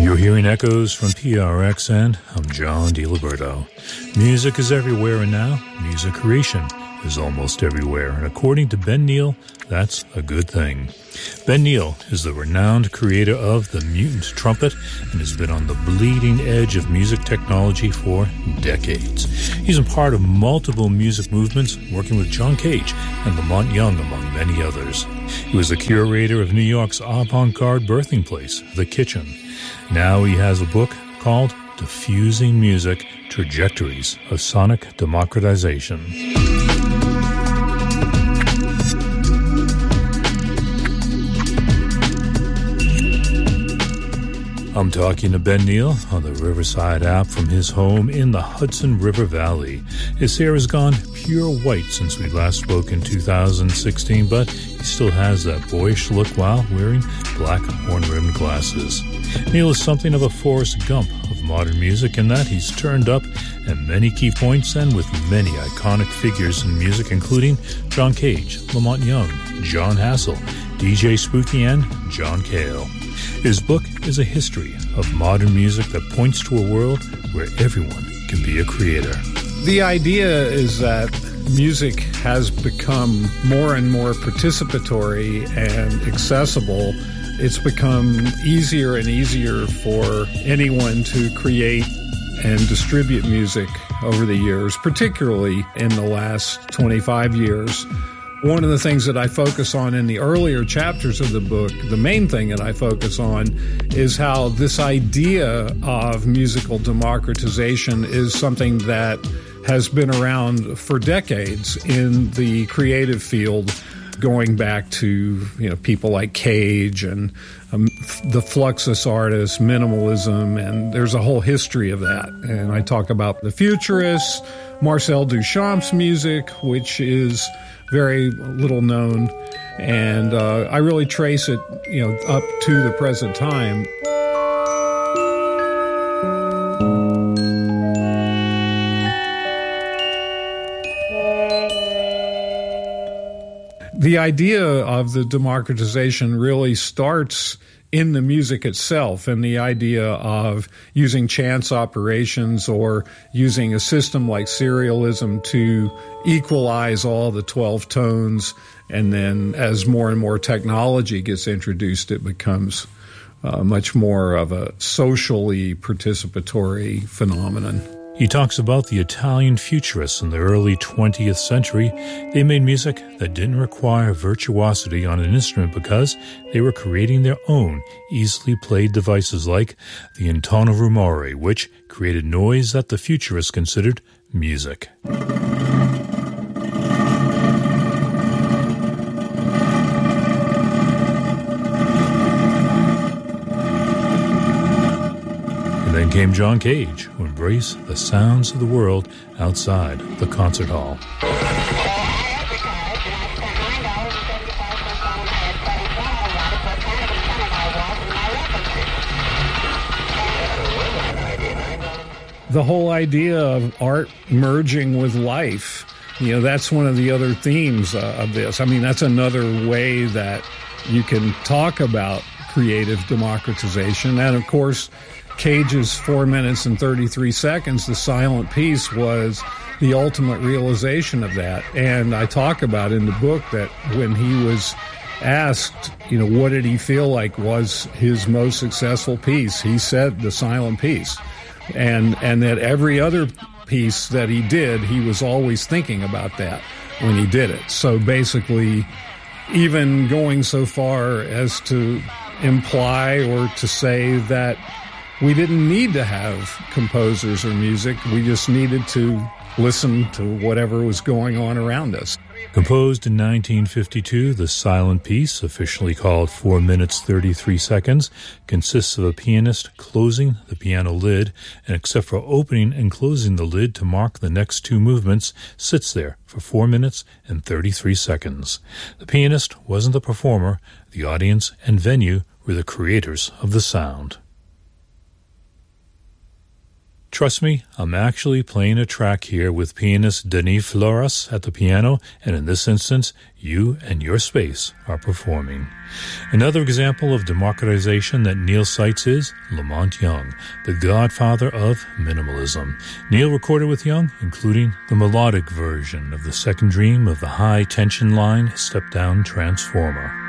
You're hearing echoes from PRXN. I'm John DiLiberto. Music is everywhere, and now music creation is almost everywhere. And according to Ben Neal, that's a good thing. Ben Neal is the renowned creator of the Mutant Trumpet and has been on the bleeding edge of music technology for decades. He's a part of multiple music movements, working with John Cage and Lamont Young, among many others. He was the curator of New York's avant-garde birthing place, The Kitchen. Now he has a book called Diffusing Music, Trajectories of Sonic Democratization. I'm talking to Ben Neal on the Riverside app from his home in the Hudson River Valley. His hair has gone pure white since we last spoke in 2016, but he still has that boyish look while wearing black horn-rimmed glasses. Neal is something of a Forrest Gump of modern music in that he's turned up at many key points and with many iconic figures in music, including John Cage, Lamont Young, John Hassell, DJ Spooky, and John Cale. His book is a history of modern music that points to a world where everyone can be a creator. The idea is that music has become more and more participatory and accessible. It's become easier and easier for anyone to create and distribute music over the years, particularly in the last 25 years. One of the things that I focus on in the earlier chapters of the book, the main thing that I focus on, is how this idea of musical democratization is something that has been around for decades in the creative field, going back to people like Cage and the Fluxus artists, minimalism, and there's a whole history of that. And I talk about the Futurists, Marcel Duchamp's music, which is very little known, and I really trace it, up to the present time. The idea of the democratization really starts in the music itself, and the idea of using chance operations or using a system like serialism to equalize all the 12 tones, and then as more and more technology gets introduced, it becomes much more of a socially participatory phenomenon. He talks about the Italian Futurists in the early 20th century. They made music that didn't require virtuosity on an instrument because they were creating their own easily played devices like the Intono Rumore, which created noise that the Futurists considered music. Then came John Cage, who embraced the sounds of the world outside the concert hall. The whole idea of art merging with life, that's one of the other themes of this. I mean, that's another way that you can talk about creative democratization. And of course, Cage's 4 minutes and 33 seconds, the silent piece, was the ultimate realization of that. And I talk about in the book that when he was asked, what did he feel like was his most successful piece, he said the silent piece. And that every other piece that he did, he was always thinking about that when he did it. So basically, even going so far as to imply or to say that we didn't need to have composers or music. We just needed to listen to whatever was going on around us. Composed in 1952, the silent piece, officially called 4 minutes 33 seconds, consists of a pianist closing the piano lid, and except for opening and closing the lid to mark the next two movements, sits there for 4 minutes and 33 seconds. The pianist wasn't the performer. The audience and venue were the creators of the sound. Trust me, I'm actually playing a track here with pianist Denis Flores at the piano, and in this instance, you and your space are performing. Another example of democratization that Neil cites is Lamont Young, the godfather of minimalism. Neil recorded with Young, including the melodic version of the second dream of the high-tension line step-down transformer.